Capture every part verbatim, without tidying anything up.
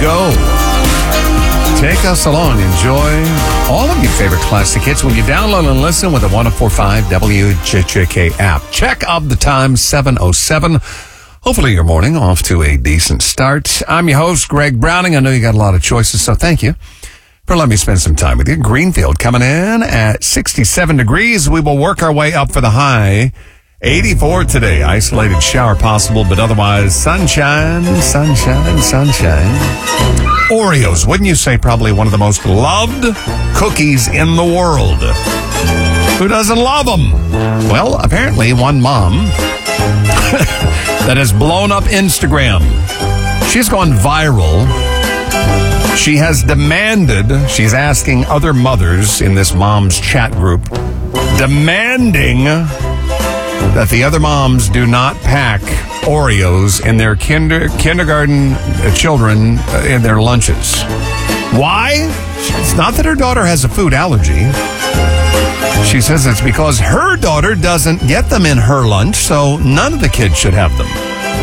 go. Take us along. Enjoy all of your favorite classic hits when you download and listen with the one oh four point five W J J K app. Check of the time, seven oh seven. Hopefully your morning off to a decent start. I'm your host, Greg Browning. I know you got a lot of choices, so thank you for letting me spend some time with you. Greenfield coming in at sixty-seven degrees. We will work our way up for the high. eighty-four today. Isolated shower possible, but otherwise sunshine, sunshine, sunshine. Oreos, wouldn't you say probably one of the most loved cookies in the world? Who doesn't love them? Well, apparently one mom that has blown up Instagram. She's gone viral. She has demanded, she's asking other mothers in this mom's chat group, demanding that the other moms do not pack Oreos in their kinder, kindergarten children uh, in their lunches. Why? It's not that her daughter has a food allergy. She says it's because her daughter doesn't get them in her lunch, so none of the kids should have them.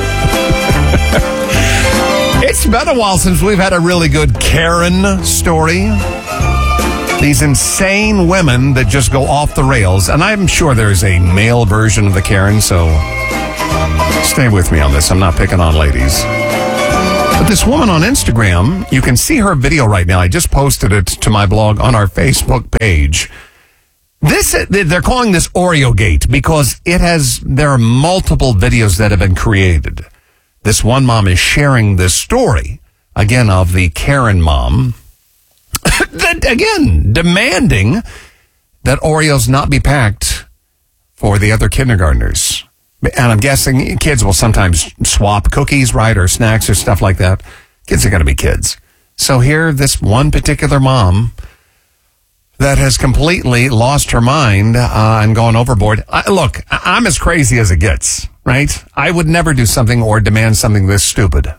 It's been a while since we've had a really good Karen story. These insane women that just go off the rails. And I'm sure there's a male version of the Karen, so stay with me on this. I'm not picking on ladies. But this woman on Instagram, you can see her video right now. I just posted it to my blog on our Facebook page. This, they're calling this Oreo Gate because it has, there are multiple videos that have been created. This one mom is sharing this story, again, of the Karen mom. That, again, demanding that Oreos not be packed for the other kindergartners. And I'm guessing kids will sometimes swap cookies, right, or snacks or stuff like that. Kids are going to be kids. So here, this one particular mom that has completely lost her mind uh, and gone overboard. I, look, I'm as crazy as it gets, right? I would never do something or demand something this stupid.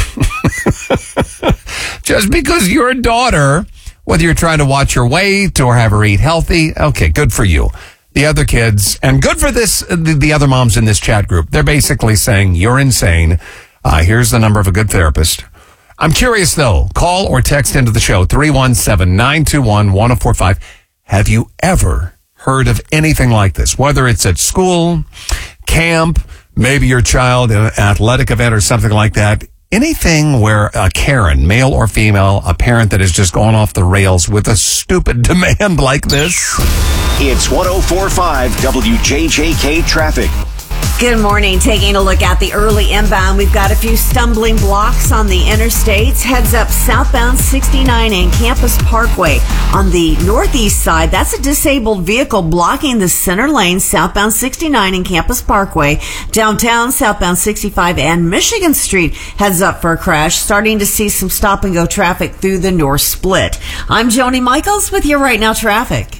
Just because you're a daughter, whether you're trying to watch your weight or have her eat healthy, okay, good for you. The other kids, and good for this, the, the other moms in this chat group, they're basically saying, you're insane. Uh, here's the number of a good therapist. I'm curious, though. Call or text into the show, three one seven, nine two one, one oh four five. Have you ever heard of anything like this? Whether it's at school, camp, maybe your child in an athletic event or something like that. Anything where a Karen, male or female, a parent that has just gone off the rails with a stupid demand like this? It's one oh four point five W J J K traffic. Good morning. Taking a look at the early inbound, we've got a few stumbling blocks on the interstates. Heads up southbound sixty-nine and Campus Parkway. On the northeast side, that's a disabled vehicle blocking the center lane, southbound sixty-nine and Campus Parkway. Downtown, southbound sixty-five and Michigan Street. Heads up for a crash. Starting to see some stop and go traffic through the north split. I'm Joni Michaels with your Right Now traffic.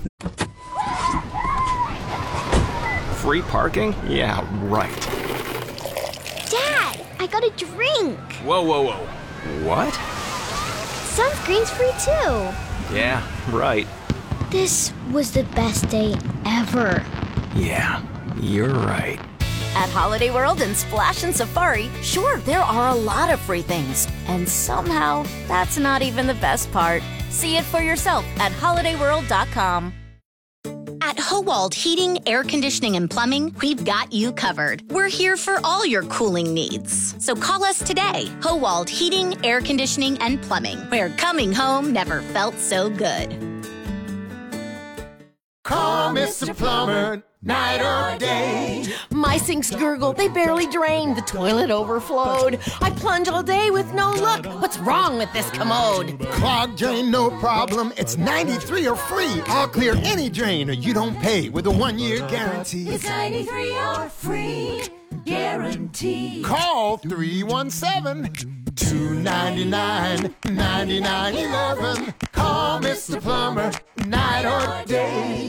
Free parking? Yeah, right. Dad, I got a drink. Whoa, whoa, whoa. What? Sunscreen's free too. Yeah, right. This was the best day ever. Yeah, you're right. At Holiday World and Splash and Safari, sure, there are a lot of free things. And somehow, that's not even the best part. See it for yourself at holiday world dot com. At Howald Heating, Air Conditioning, and Plumbing, we've got you covered. We're here for all your cooling needs. So call us today. Howald Heating, Air Conditioning, and Plumbing, where coming home never felt so good. Call Mister Plumber, night or day. My sinks gurgle, they barely drain. The toilet overflowed. I plunge all day with no luck. What's wrong with this commode? Clogged drain, no problem. It's ninety-three or free. I'll clear any drain or you don't pay with a one-year guarantee. It's ninety-three or free guarantee. Call three one seven, two nine nine, nine nine one one. Call Mister Plumber, night or day.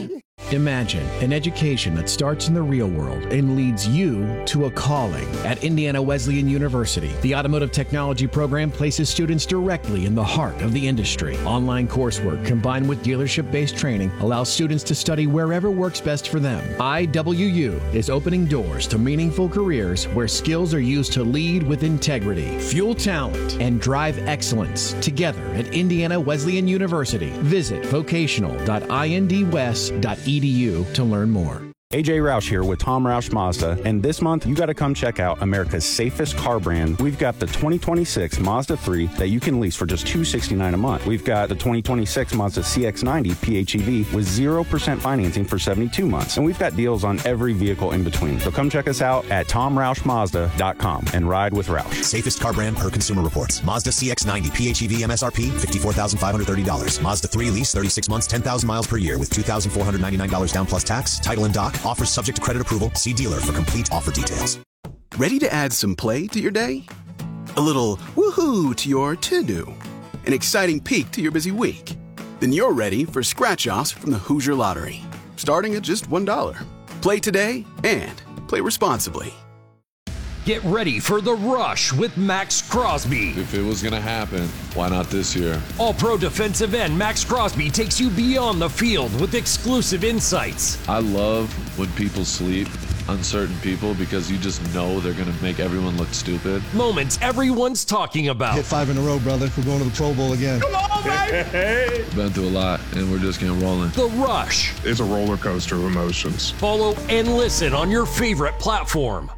Imagine an education that starts in the real world and leads you to a calling. At Indiana Wesleyan University, the Automotive Technology program places students directly in the heart of the industry. Online coursework combined with dealership-based training allows students to study wherever works best for them. I W U is opening doors to meaningful careers where skills are used to lead with integrity, fuel talent, and drive excellence together at Indiana Wesleyan University. Visit vocational dot I N D west dot E D U to learn more. A J Roush here with Tom Roush Mazda, and this month you got to come check out America's safest car brand. We've got the twenty twenty-six Mazda three that you can lease for just two hundred sixty-nine dollars a month. We've got the twenty twenty-six Mazda C X ninety P H E V with zero percent financing for seventy-two months, and we've got deals on every vehicle in between. So come check us out at tom roush mazda dot com and ride with Roush. Safest car brand per Consumer Reports. Mazda C X ninety P H E V M S R P fifty-four thousand five hundred thirty dollars. Mazda three lease thirty-six months, ten thousand miles per year with two thousand four hundred ninety-nine dollars down plus tax. Title and dock. Offers subject to credit approval. See dealer for complete offer details. Ready to add some play to your day? A little woohoo to your to-do? An exciting peek to your busy week? Then you're ready for scratch-offs from the Hoosier Lottery, starting at just one dollar. Play today and play responsibly. Get ready for the rush with Max Crosby. If it was going to happen, why not this year? All-pro defensive end Max Crosby takes you beyond the field with exclusive insights. I love when people sleep on certain people because you just know they're going to make everyone look stupid. Moments everyone's talking about. Hit five in a row, brother. We're going to the Pro Bowl again. Come on, baby! Been through a lot, and we're just getting rolling. The Rush. It's a roller coaster of emotions. Follow and listen on your favorite platform.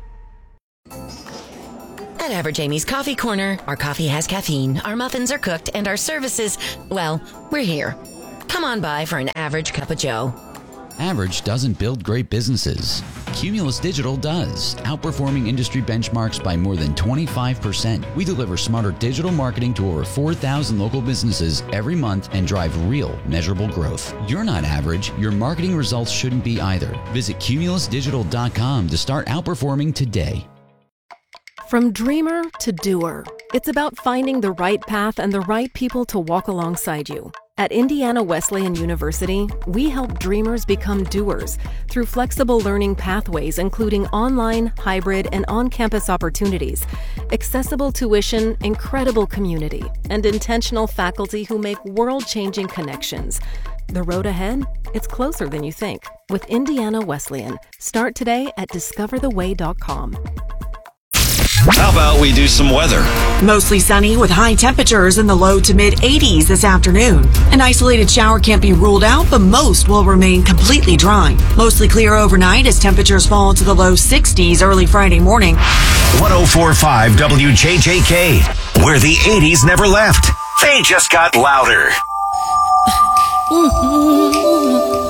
At Average Amy's Coffee Corner, our coffee has caffeine, our muffins are cooked, and our services, well, we're here. Come on by for an average cup of joe. Average doesn't build great businesses. Cumulus Digital does, outperforming industry benchmarks by more than twenty-five percent. We deliver smarter digital marketing to over four thousand local businesses every month and drive real, measurable growth. You're not average. Your marketing results shouldn't be either. Visit cumulus digital dot com to start outperforming today. From dreamer to doer, it's about finding the right path and the right people to walk alongside you. At Indiana Wesleyan University, we help dreamers become doers through flexible learning pathways, including online, hybrid, and on-campus opportunities, accessible tuition, incredible community, and intentional faculty who make world-changing connections. The road ahead? It's closer than you think. With Indiana Wesleyan. Start today at discover the way dot com. How about we do some weather? Mostly sunny with high temperatures in the low to mid eighties this afternoon. An isolated shower can't be ruled out, but most will remain completely dry. Mostly clear overnight as temperatures fall to the low sixties early Friday morning. one oh four point five W J J K, where the eighties never left. They just got louder.